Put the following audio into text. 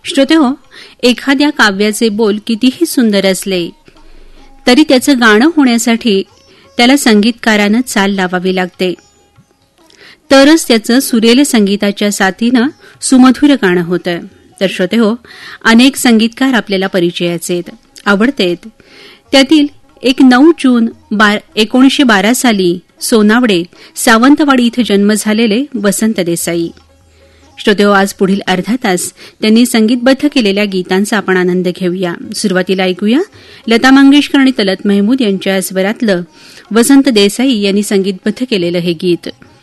श्रोतेहो, एखाद्या काव्याचे बोल कितीही सुंदर असले तरी त्याचं गाणं होण्यासाठी त्याला संगीतकारानं चाल लावावी लागते, तरच त्याचं सुरेल संगीताच्या साथीनं सुमधुर गाणं होतं. तर श्रोतेहो, अनेक संगीतकार आपल्याला परिचयाचे आवडतेत. त्यातील एक 9 जून 1912 साली सोनावडे सावंतवाडी इथं जन्म झालेले वसंत देसाई. श्रोतेहो, आज पुढील अर्धा तास त्यांनी संगीतबद्ध केलेल्या गीतांचा आपण आनंद घेऊया. सुरुवातीला ऐकूया लता मंगेशकर आणि तलत महमूद यांच्या स्वरातलं वसंत देसाई यांनी संगीतबद्ध केलेलं हे गीत.